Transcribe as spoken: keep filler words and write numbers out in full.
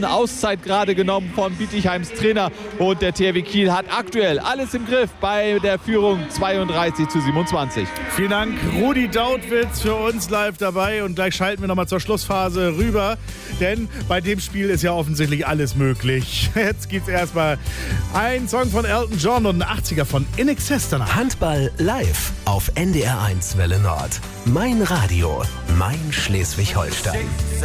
eine Auszeit gerade genommen von Bietigheims Trainer. Und der T H W Kiel hat aktuell alles im Griff bei der Führung zweiunddreißig zu siebenundzwanzig. Vielen Dank, Rudi Dautwitz, für uns live dabei. Und gleich schalten wir nochmal zur Schlussphase rüber. Denn bei dem Spiel ist ja offensichtlich alles möglich. Jetzt gibt's erstmal einen Song von Elton John und einen achtziger von In Excess danach. Handball live auf N D R eins Welle Nord. Mein Radio, mein Schleswig-Holstein.